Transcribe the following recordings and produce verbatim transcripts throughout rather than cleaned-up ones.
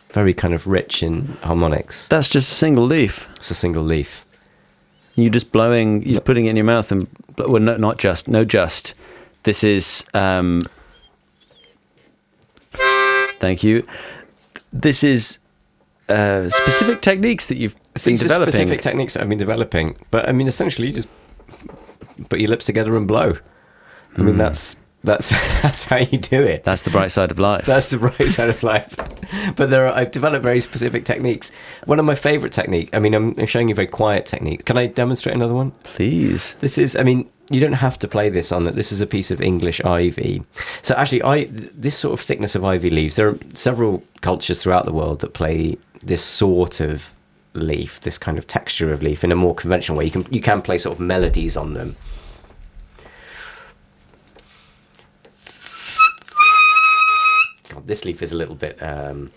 very kind of rich in harmonics. That's just a single leaf. It's a single leaf. You're just blowing, you're putting it in your mouth and, well, no, not just, no just. This is, um, thank you. This is uh, specific techniques that you've been These are developing. specific techniques that I've been developing. But, I mean, essentially, you just put your lips together and blow. I mean, mm. that's that's that's how you do it. That's the bright side of life. That's the bright side of life. But there are, I've developed very specific techniques. One of my favourite techniques, I mean, I'm, I'm showing you a very quiet technique. Can I demonstrate another one? Please. This is, I mean, you don't have to play this on it. This is a piece of English ivy. So actually, I this sort of thickness of ivy leaves, there are several cultures throughout the world that play this sort of leaf, this kind of texture of leaf in a more conventional way. You can you can play sort of melodies on them. God, this leaf is a little bit um,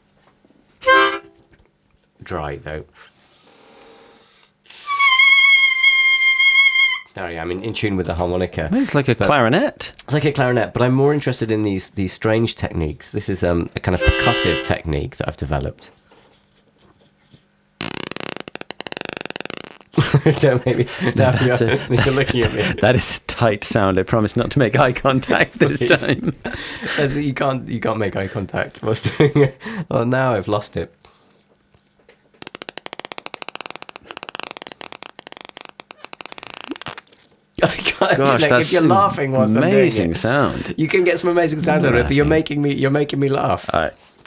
dry though. There I am, in, in tune with the harmonica. It's like a but, clarinet. It's like a clarinet, but I'm more interested in these these strange techniques. This is um, a kind of percussive technique that I've developed. Don't make me. No, That's you're, a, you're looking at me. That is a tight sound. I promise not to make eye contact this Please. time. As you can't you can't make eye contact whilst doing it. Oh, now I've lost it. I can't, Gosh, like, that's if you're laughing whilst I'm doing amazing it, sound. You can get some amazing sounds out of it, but you're making me you're making me laugh. All right.